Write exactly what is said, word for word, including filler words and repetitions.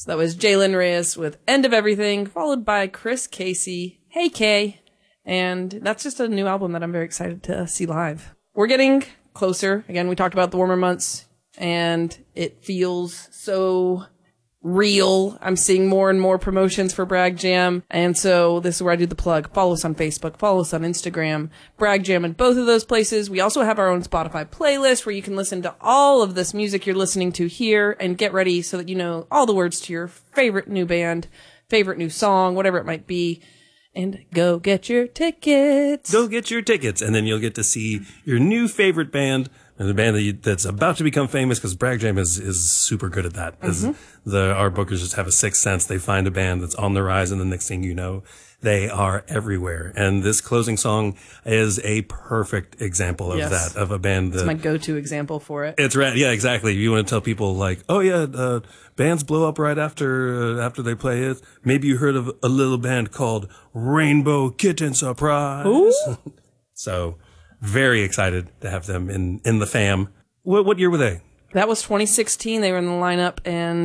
So that was Jalen Reyes with End of Everything, followed by Chris Casey, Hey Kay. And that's just a new album that I'm very excited to see live. We're getting closer. Again, we talked about the warmer months, and it feels so real. I'm seeing more and more promotions for Bragg Jam. And so this is where I do the plug. Follow us on Facebook. Follow us on Instagram. Bragg Jam in both of those places. We also have our own Spotify playlist where you can listen to all of this music you're listening to here and get ready so that you know all the words to your favorite new band, favorite new song, whatever it might be. And go get your tickets. Go get your tickets, and then you'll get to see your new favorite band, and the band that you, that's about to become famous, because Bragg Jam is, is super good at that. Mm-hmm. The, our bookers just have a sixth sense. They find a band that's on the rise, and the next thing you know, they are everywhere. And this closing song is a perfect example of yes. that, of a band that... It's my go-to example for it. It's right. Yeah, exactly. You want to tell people, like, oh, yeah, uh, bands blow up right after uh, after they play it. Maybe you heard of a little band called Rainbow Kitten Surprise. Ooh. So, very excited to have them in, in the fam. What, what year were they? That was twenty sixteen. They were in the lineup, and